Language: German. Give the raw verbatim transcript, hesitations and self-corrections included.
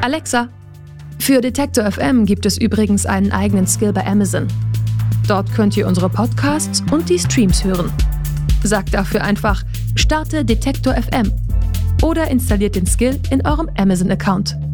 Alexa. Für Detektor F M gibt es übrigens einen eigenen Skill bei Amazon. Dort könnt ihr unsere Podcasts und die Streams hören. Sagt dafür einfach, starte Detektor F M oder installiert den Skill in eurem Amazon-Account.